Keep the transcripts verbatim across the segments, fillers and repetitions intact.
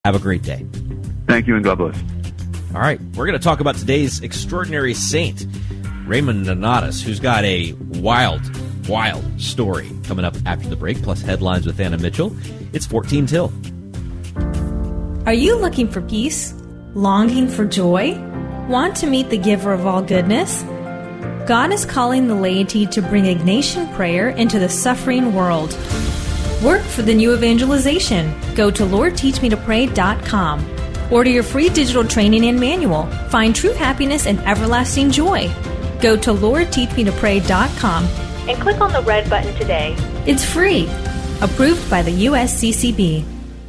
Have a great day. Thank you, and God bless. All right, we're going to talk about today's extraordinary saint, Raymond Nonatus, who's got a wild, wild story coming up after the break, plus headlines with Anna Mitchell. It's fourteen till. Are you looking for peace? Longing for joy? Want to meet the giver of all goodness? God is calling the laity to bring Ignatian prayer into the suffering world. Work for the new evangelization. Go to lord teach me to pray dot com. Order your free digital training and manual. Find true happiness and everlasting joy. Go to lord teach me to pray dot com and click on the red button today. It's free. Approved by the U S C C B.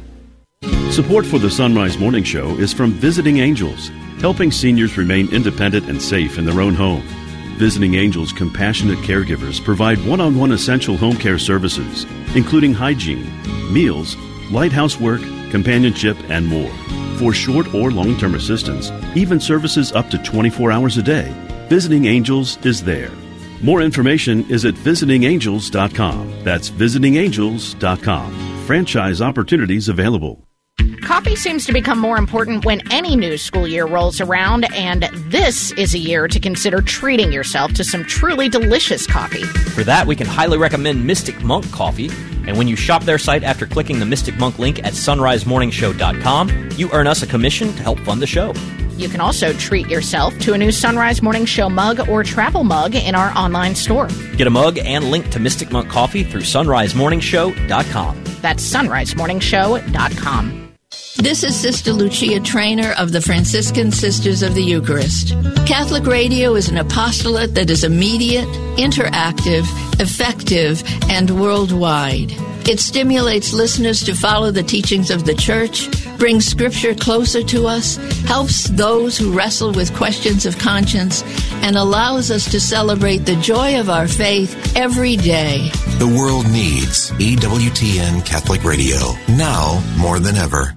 Support for the Sunrise Morning Show is from Visiting Angels, helping seniors remain independent and safe in their own home. Visiting Angels compassionate caregivers provide one-on-one essential home care services, including hygiene, meals, light housework, companionship, and more. For short or long-term assistance, even services up to twenty-four hours a day, Visiting Angels is there. More information is at visiting angels dot com. That's visiting angels dot com. Franchise opportunities available. Coffee seems to become more important when any new school year rolls around, and this is a year to consider treating yourself to some truly delicious coffee. For that, we can highly recommend Mystic Monk Coffee. And when you shop their site after clicking the Mystic Monk link at sunrise morning show dot com, you earn us a commission to help fund the show. You can also treat yourself to a new Sunrise Morning Show mug or travel mug in our online store. Get a mug and link to Mystic Monk Coffee through sunrise morning show dot com. That's sunrise morning show dot com. This is Sister Lucia Trainer of the Franciscan Sisters of the Eucharist. Catholic radio is an apostolate that is immediate, interactive, effective, and worldwide. It stimulates listeners to follow the teachings of the Church, brings Scripture closer to us, helps those who wrestle with questions of conscience, and allows us to celebrate the joy of our faith every day. The world needs E W T N Catholic Radio, now more than ever.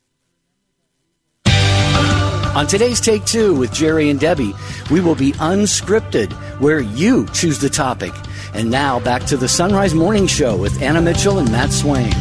On today's Take Two with Jerry and Debbie, we will be unscripted, where you choose the topic. And now back to the Sunrise Morning Show with Anna Mitchell and Matt Swain.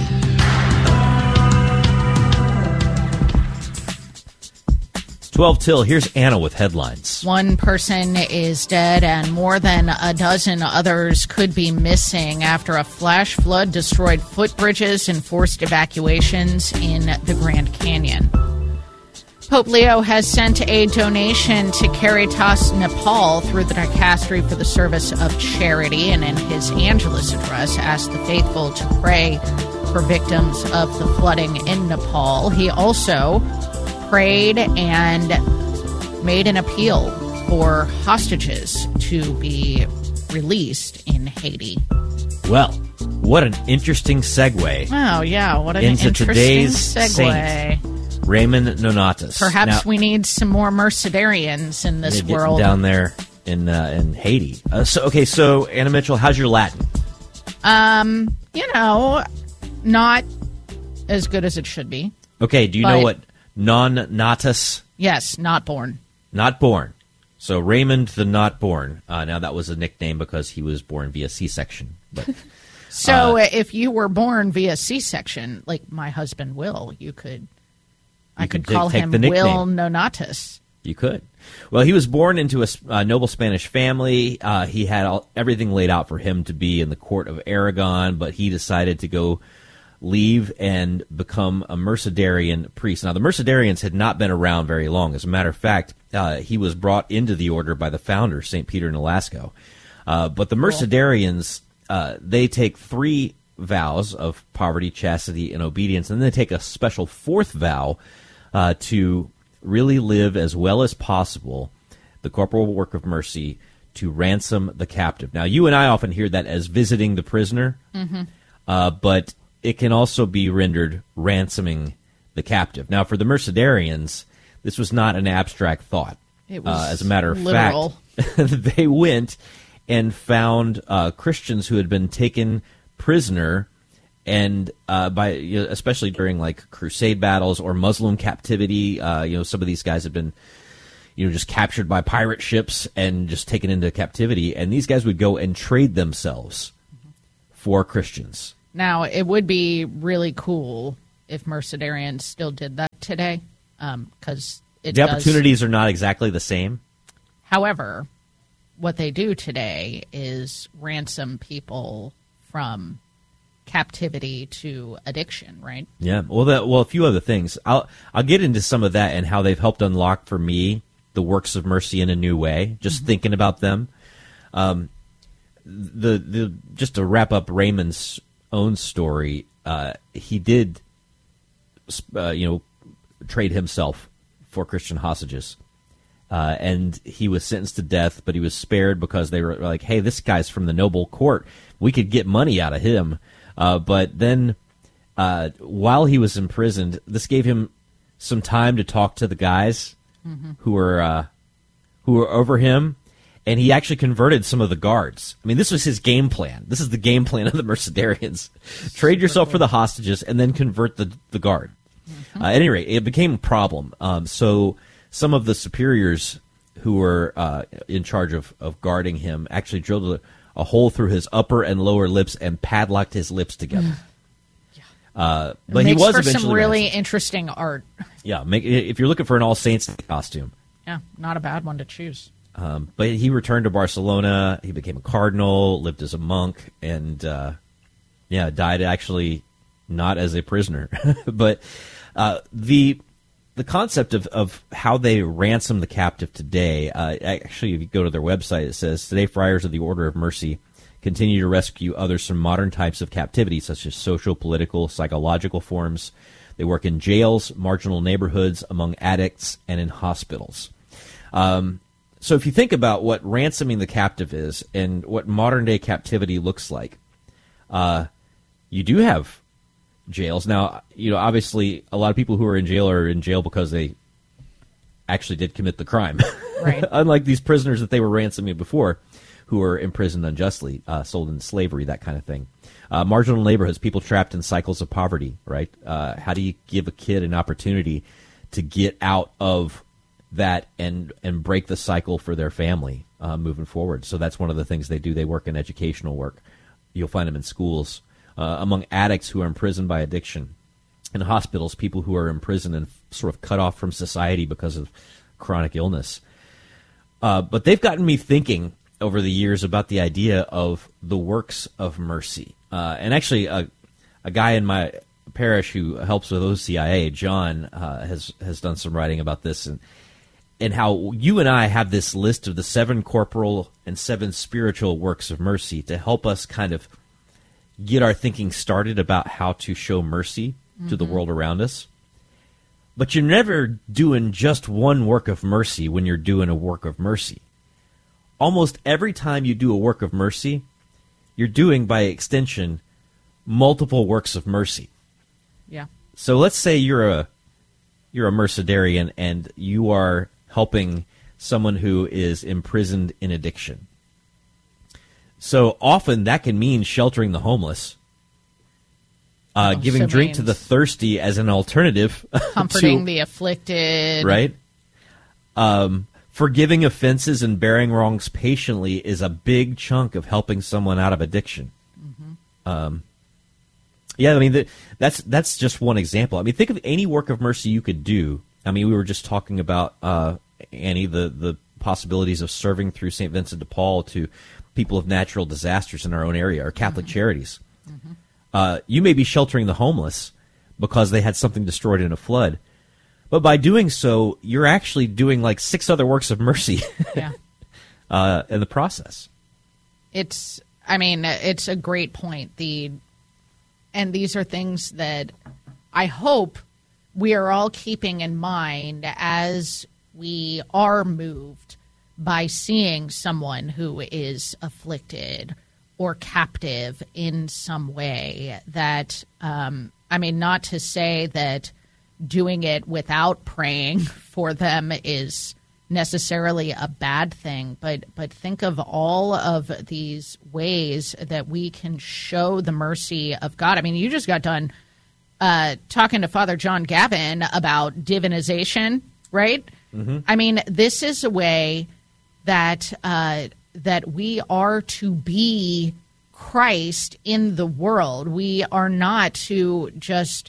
twelve till, here's Anna with headlines. One person is dead and more than a dozen others could be missing after a flash flood destroyed footbridges and forced evacuations in the Grand Canyon. Pope Leo has sent a donation to Caritas Nepal through the Dicastery for the Service of Charity, and in his Angelus address asked the faithful to pray for victims of the flooding in Nepal. He also prayed and made an appeal for hostages to be released in Haiti. Well, what an interesting segue. Oh, yeah, what an into interesting today's segue. Saint, Raymond Nonatus. Perhaps now, we need some more Mercedarians in this world. Down there in uh, in Haiti. Uh, so, okay, so, Anna Mitchell, how's your Latin? Um, you know, not as good as it should be. Okay, do you but, know what non natus? Yes, not born. Not born. So, Raymond the Not Born. Uh, now, that was a nickname because he was born via C-section. But So, uh, if you were born via C-section, like my husband Will, you could... I could, could call take him the Will Nonatus. You could. Well, he was born into a uh, noble Spanish family. Uh, he had all, everything laid out for him to be in the court of Aragon, but he decided to go leave and become a Mercedarian priest. Now, the Mercedarians had not been around very long. As a matter of fact, uh, he was brought into the order by the founder, Saint Peter Nolasco. Uh, but the Mercedarians, uh, they take three vows of poverty, chastity, and obedience, and then they take a special fourth vow Uh, to really live as well as possible the corporal work of mercy to ransom the captive. Now, you and I often hear that as visiting the prisoner, mm-hmm. uh, but it can also be rendered ransoming the captive. Now, for the Mercedarians, this was not an abstract thought. It was uh, as a matter of literal. fact, they went and found uh, Christians who had been taken prisoner. And uh, by you know, especially during like crusade battles or Muslim captivity, uh, you know, some of these guys have been, you know, just captured by pirate ships and just taken into captivity. And these guys would go and trade themselves for Christians. Now, it would be really cool if Mercedarians still did that today, because um, it the does. Opportunities are not exactly the same. However, what they do today is ransom people from captivity to addiction, right? Yeah. Well, that, well, a few other things. I'll I'll get into some of that and how they've helped unlock for me the works of mercy in a new way. Just mm-hmm. thinking about them. Um, the the just to wrap up Raymond's own story, uh, he did, uh, you know, trade himself for Christian hostages. Uh, and he was sentenced to death, but he was spared because they were like, hey, this guy's from the noble court. We could get money out of him. Uh, but then uh, while he was imprisoned, this gave him some time to talk to the guys mm-hmm. who were uh, who were over him. And he actually converted some of the guards. I mean, this was his game plan. This is the game plan of the Mercedarians. Trade yourself cool. for the hostages and then convert the, the guard. Mm-hmm. Uh, at any rate, it became a problem. Um, so some of the superiors who were uh, in charge of, of guarding him actually drilled a, a hole through his upper and lower lips and padlocked his lips together. Mm. Yeah. Uh, but he was for eventually some really ransomed. Interesting art. Yeah, make, if you're looking for an All Saints costume. Yeah, not a bad one to choose. Um, but he returned to Barcelona. He became a cardinal, lived as a monk, and uh, yeah, died actually not as a prisoner. But uh, the the concept of, of how they ransom the captive today, uh, actually, if you go to their website, it says, today friars of the Order of Mercy continue to rescue others from modern types of captivity, such as social, political, psychological forms. They work in jails, marginal neighborhoods, among addicts, and in hospitals. Um So if you think about what ransoming the captive is and what modern-day captivity looks like, uh, you do have jails. Now, you know, obviously, a lot of people who are in jail are in jail because they actually did commit the crime. Right. Unlike these prisoners that they were ransoming before, who were imprisoned unjustly, uh, sold into slavery, that kind of thing. Uh, marginal neighborhoods, people trapped in cycles of poverty, right? Uh, how do you give a kid an opportunity to get out of that and and break the cycle for their family uh, moving forward? So that's one of the things they do. They work in educational work. You'll find them in schools, uh, among addicts who are imprisoned by addiction, in hospitals, people who are imprisoned and sort of cut off from society because of chronic illness. Uh, but they've gotten me thinking over the years about the idea of the works of mercy. Uh, and actually, a, a guy in my parish who helps with O C I A, John, uh, has has done some writing about this, and and how you and I have this list of the seven corporal and seven spiritual works of mercy to help us kind of get our thinking started about how to show mercy mm-hmm. to the world around us. But you're never doing just one work of mercy when you're doing a work of mercy. Almost every time you do a work of mercy, you're doing, by extension, multiple works of mercy. Yeah. So let's say you're a you're a Mercedarian and you are helping someone who is imprisoned in addiction. So often that can mean sheltering the homeless, uh, oh, giving so drink to the thirsty as an alternative. Comforting to, the afflicted. Right? Um, forgiving offenses and bearing wrongs patiently is a big chunk of helping someone out of addiction. Mm-hmm. Um, yeah, I mean, the, that's that's just one example. I mean, think of any work of mercy you could do. I mean, we were just talking about, uh, Annie, the, the possibilities of serving through Saint Vincent de Paul to people of natural disasters in our own area, or Catholic mm-hmm. charities. Mm-hmm. Uh, you may be sheltering the homeless because they had something destroyed in a flood, but by doing so, you're actually doing like six other works of mercy yeah. uh, in the process. It's, I mean, it's a great point. The and these are things that I hope we are all keeping in mind as we are moved by seeing someone who is afflicted or captive in some way. That, um, I mean, not to say that doing it without praying for them is necessarily a bad thing, but but think of all of these ways that we can show the mercy of God. I mean, you just got done uh, talking to Father John Gavin about divinization, right? Mm-hmm. I mean, this is a way that uh, that we are to be Christ in the world. We are not to just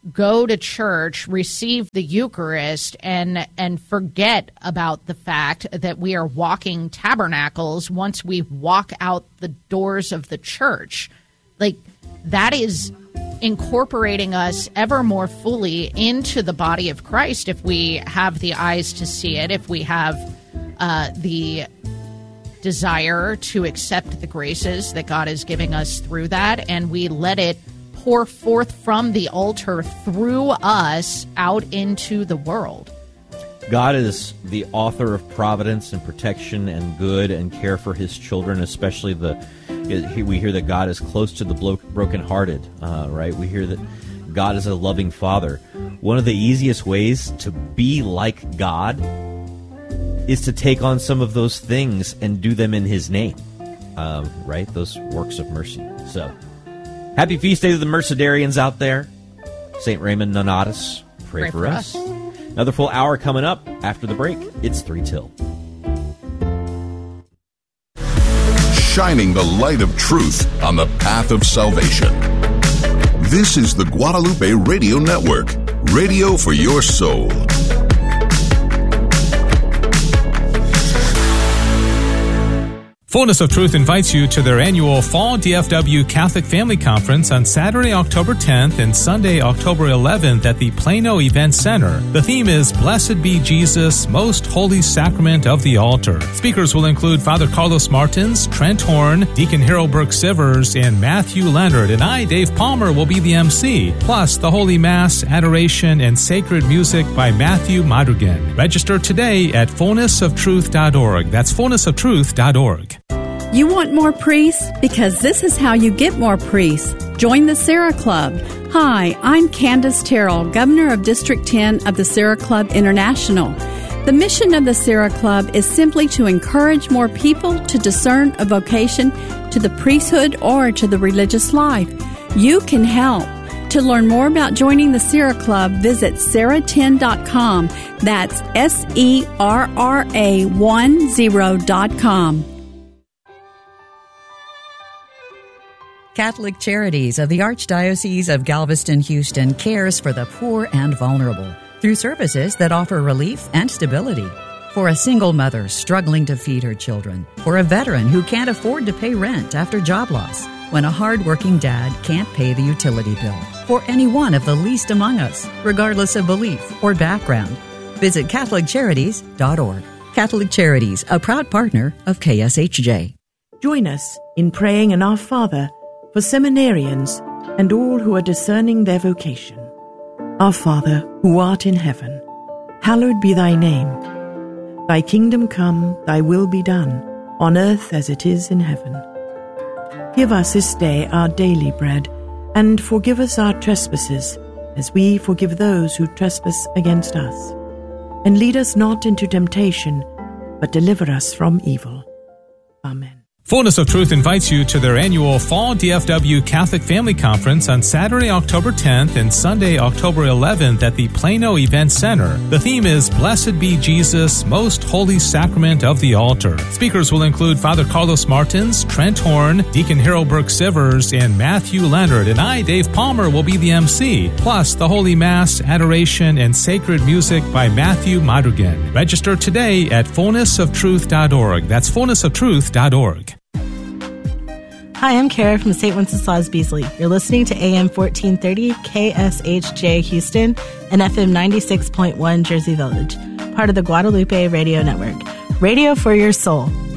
go to church, receive the Eucharist, and and forget about the fact that we are walking tabernacles once we walk out the doors of the church. Like, that is incorporating us ever more fully into the body of Christ if we have the eyes to see it, if we have uh, the desire to accept the graces that God is giving us through that, and we let it pour forth from the altar through us out into the world. God is the author of providence and protection and good and care for his children, especially the, we hear that God is close to the brokenhearted, uh, right? We hear that God is a loving father. One of the easiest ways to be like God is to take on some of those things and do them in his name, um, right? Those works of mercy. So, happy feast day to the Mercedarians out there. Saint Raymond Nonatus, pray, pray for, for us. us. Another full hour coming up after the break. It's three till. Shining the light of truth on the path of salvation. This is the Guadalupe Radio Network, radio for your soul. Fullness of Truth invites you to their annual Fall D F W Catholic Family Conference on Saturday, October tenth and Sunday, October eleventh at the Plano Event Center. The theme is Blessed be Jesus, Most Holy Sacrament of the Altar. Speakers will include Father Carlos Martins, Trent Horn, Deacon Harold Burke-Sivers, and Matthew Leonard, and I, Dave Palmer, will be the M C. Plus, the Holy Mass, adoration, and sacred music by Matthew Madrigan. Register today at fullness of truth dot org. That's fullness of truth dot org. You want more priests? Because this is how you get more priests. Join the Sarah Club. Hi, I'm Candace Terrell, Governor of District ten of the Sarah Club International. The mission of the Sarah Club is simply to encourage more people to discern a vocation to the priesthood or to the religious life. You can help. To learn more about joining the Sarah Club, visit sarah ten dot com. That's S E R R A ten dot com. Catholic Charities of the Archdiocese of Galveston-Houston cares for the poor and vulnerable through services that offer relief and stability. For a single mother struggling to feed her children, for a veteran who can't afford to pay rent after job loss, when a hard-working dad can't pay the utility bill, for any one of the least among us, regardless of belief or background. Visit Catholic Charities dot org. Catholic Charities, a proud partner of K S H J. Join us in praying an Our Father for seminarians and all who are discerning their vocation. Our Father, who art in heaven, hallowed be thy name. Thy kingdom come, thy will be done, on earth as it is in heaven. Give us this day our daily bread, and forgive us our trespasses, as we forgive those who trespass against us. And lead us not into temptation, but deliver us from evil. Amen. Fullness of Truth invites you to their annual Fall D F W Catholic Family Conference on Saturday, October tenth and Sunday, October eleventh at the Plano Event Center. The theme is Blessed be Jesus, Most Holy Sacrament of the Altar. Speakers will include Father Carlos Martins, Trent Horn, Deacon Harold Burke-Sivers, and Matthew Leonard, and I, Dave Palmer, will be the M C. Plus, the Holy Mass, adoration, and sacred music by Matthew Madrigan. Register today at fullness of truth dot org. That's fullness of truth dot org. Hi, I'm Kara from Saint Wenceslaus Beasley. You're listening to A M fourteen thirty K S H J Houston and F M ninety-six point one Jersey Village, part of the Guadalupe Radio Network. Radio for your soul.